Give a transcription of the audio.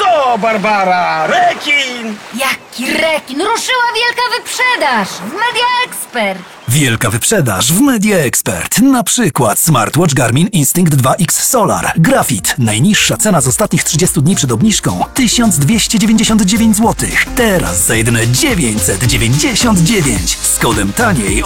Co, Barbara? Rekin! Jaki rekin! Ruszyła wielka wyprzedaż w Media Expert. Wielka wyprzedaż w Media Expert. Na przykład smartwatch Garmin Instinct 2X Solar. Grafit. Najniższa cena z ostatnich 30 dni przed obniżką 1299 zł. Teraz za jedyne 999 z kodem taniej